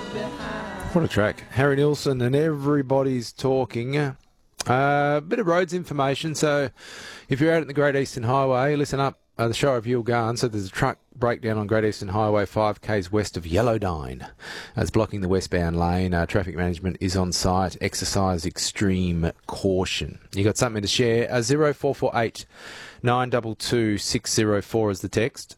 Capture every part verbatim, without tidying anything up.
What a track. Harry Nilsson and Everybody's Talking. A uh, bit of roads information. So if you're out at the Great Eastern Highway, listen up. Uh, the Shire of Yilgarn. So there's a truck breakdown on Great Eastern Highway five k's west of Yellowdine. Uh, it's blocking the westbound lane. Uh, traffic management is on site. Exercise extreme caution. You got something to share? Uh, zero four four eight nine two two six zero four is the text.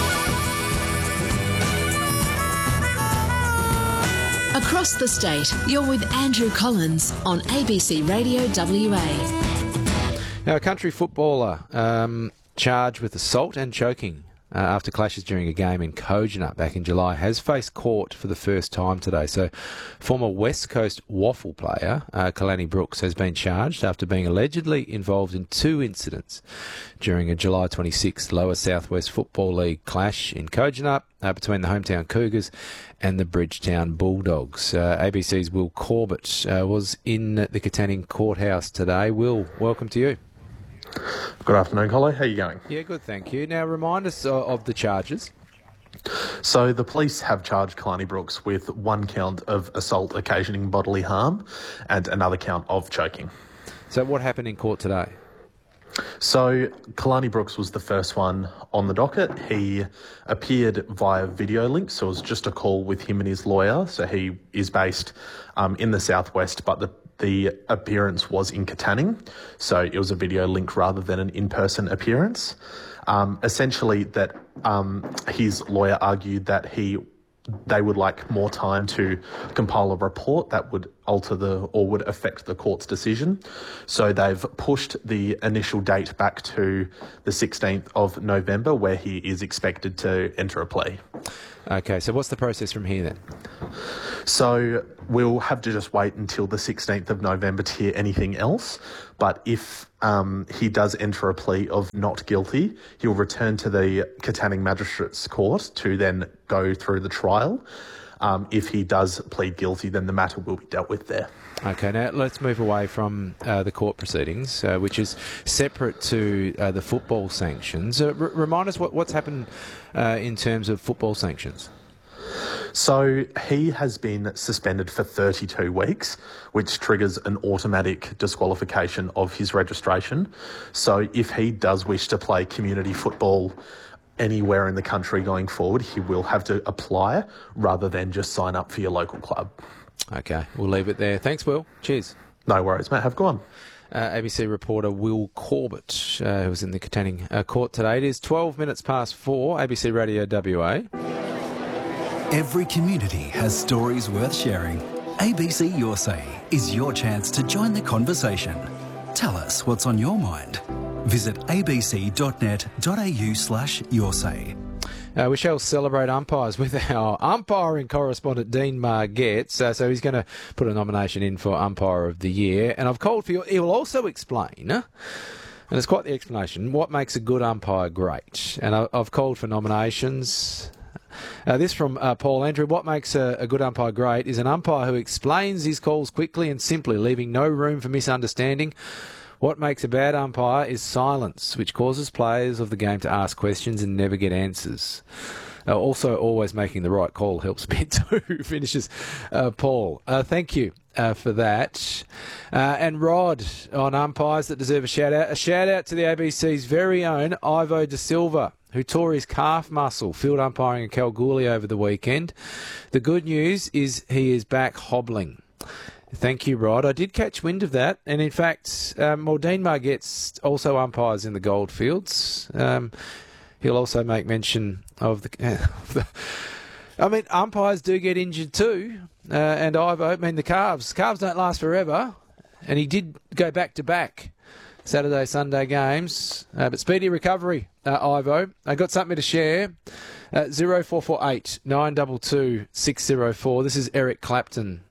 Across the state, you're with Andrew Collins on A B C Radio W A. Now, a country footballer um, charged with assault and choking uh, after clashes during a game in Kojonup back in July has faced court for the first time today. So, former West Coast waffle player uh, Kalani Brooks has been charged after being allegedly involved in two incidents during a July twenty-sixth Lower Southwest Football League clash in Kojonup uh, between the hometown Cougars and the Bridgetown Bulldogs. Uh, A B C's Will Corbett uh, was in the Katanning Courthouse today. Will, welcome to you. Good afternoon, Collie. How are you going? Yeah, good, thank you. Now, remind us uh, of the charges. So the police have charged Kalani Brooks with one count of assault occasioning bodily harm and another count of choking. So what happened in court today? So Kalani Brooks was the first one on the docket. He appeared via video link, so it was just a call with him and his lawyer. So he is based um, in the southwest, but the the appearance was in Katanning. So it was a video link rather than an in-person appearance. Um, essentially, that um, his lawyer argued that he they would like more time to compile a report that would alter the or would affect the court's decision. So they've pushed the initial date back to the sixteenth of November, where he is expected to enter a plea. Okay, so what's the process from here then? So we'll have to just wait until the sixteenth of November to hear anything else. But if um, he does enter a plea of not guilty, he'll return to the Katanning Magistrates Court to then go through the trial. Um, if he does plead guilty, then the matter will be dealt with there. Okay, now let's move away from uh, the court proceedings, uh, which is separate to uh, the football sanctions. Uh, r- remind us what, what's happened uh, in terms of football sanctions. So he has been suspended for thirty-two weeks, which triggers an automatic disqualification of his registration. So if he does wish to play community football anywhere in the country going forward, he will have to apply rather than just sign up for your local club. Okay, we'll leave it there. Thanks, Will. Cheers. No worries, mate. Have a good one. Uh, A B C reporter Will Corbett, uh, who was in the Katanning uh, court today. It is twelve minutes past four, A B C Radio W A. Every community has stories worth sharing. A B C Your Say is your chance to join the conversation. Tell us what's on your mind. Visit abc.net.au slash your say. Uh, we shall celebrate umpires with our umpiring correspondent, Dean Margetts. Uh, so he's going to put a nomination in for Umpire of the Year. And I've called for you. He will also explain, and it's quite the explanation, what makes a good umpire great. And I, I've called for nominations. Uh, this from uh, Paul Andrew. What makes a, a good umpire great is an umpire who explains his calls quickly and simply, leaving no room for misunderstanding. What makes a bad umpire is silence, which causes players of the game to ask questions and never get answers. Uh, also, always making the right call helps a bit too, finishes uh, Paul. Uh, thank you uh, for that. Uh, and Rod on umpires that deserve a shout-out. A shout-out to the A B C's very own Ivo De Silva, who tore his calf muscle field umpiring in Kalgoorlie over the weekend. The good news is he is back hobbling. Thank you, Rod. I did catch wind of that. And in fact, um, Dean Margetts also umpires in the Goldfields. Um, he'll also make mention of the... Uh, the I mean, umpires do get injured too. Uh, and Ivo, I mean, the calves. Calves don't last forever. And he did go back-to-back Saturday, Sunday games. Uh, but speedy recovery, uh, Ivo. I got something to share. Uh, zero four four eight nine two two six zero four. This is Eric Clapton